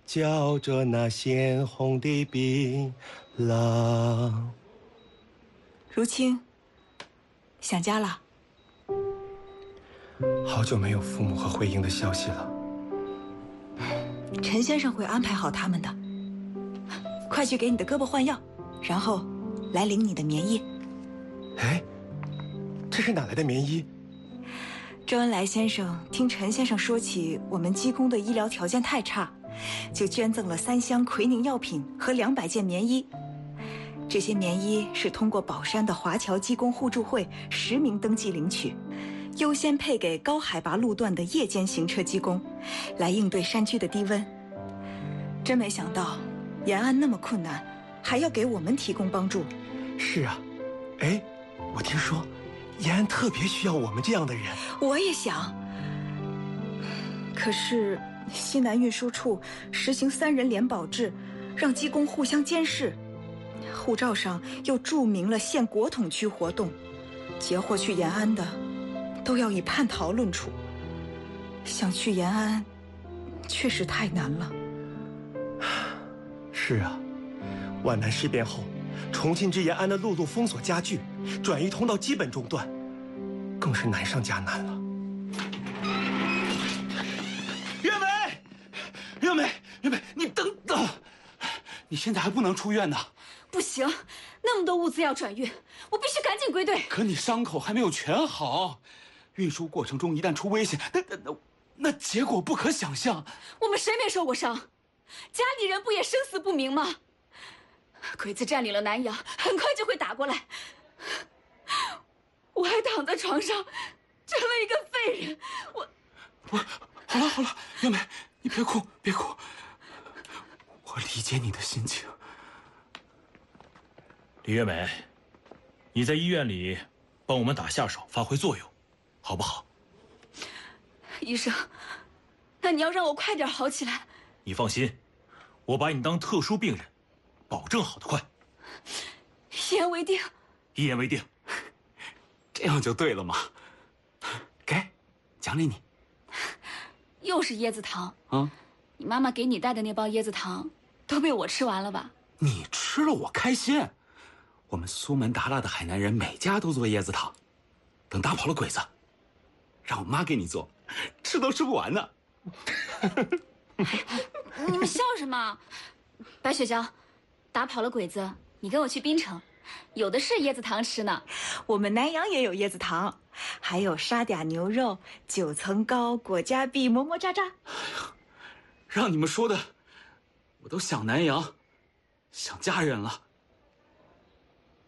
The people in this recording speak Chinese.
嚼着那鲜红的槟榔。 如清，想家了？ 好久没有父母和慧英的消息了。 陈先生会安排好他们的。快去给你的胳膊换药，然后来领你的棉衣。 哎，这是哪来的棉衣？ 周恩来先生听陈先生说起我们鸡公的医疗条件太差，就捐赠了3箱奎宁药品和200件棉衣。这些棉衣是通过宝山的华侨鸡公互助会实名登记领取，优先配给高海拔路段的夜间行车鸡公，来应对山区的低温。真没想到，延安那么困难，还要给我们提供帮助。 是啊，哎，我听说延安特别需要我们这样的人。 我也想，可是西南运输处实行3人联保制，让鸡公互相监视，护照上又注明了限国统区活动，截获去延安的都要以叛逃论处。想去延安确实太难了。 是啊，皖南事变后，重庆至延安的陆路封锁加剧，转移通道基本中断，更是难上加难了。 月梅，月梅，月梅，你等等，你现在还不能出院呢。 不行，那么多物资要转运，我必须赶紧归队。 可你伤口还没有全好，运输过程中一旦出危险，那结果不可想象。 我们谁没受过伤？家里人不也生死不明吗？鬼子占领了南阳，很快就会打过来。我还躺在床上，成了一个废人。 好了，月梅，你别哭，别哭，我理解你的心情。 李月梅，你在医院里帮我们打下手，发挥作用，好不好？ 医生，那你要让我快点好起来。 你放心，我把你当特殊病人，保证好得快。 一言为定。 一言为定。 这样就对了嘛。给，奖励你。 又是椰子糖啊！ 你妈妈给你带的那包椰子糖都被我吃完了吧？ 你吃了我开心。我们苏门答腊的海南人每家都做椰子糖，等打跑了鬼子，让我妈给你做，吃都吃不完呢。 你们笑什么？白雪娇，打跑了鬼子，你跟我去槟城，有的是椰子糖吃呢。 我们南阳也有椰子糖，还有沙嗲牛肉、9层糕、果夹碧、馍馍渣渣。 哎呀，让你们说的，我都想南阳，想家人了。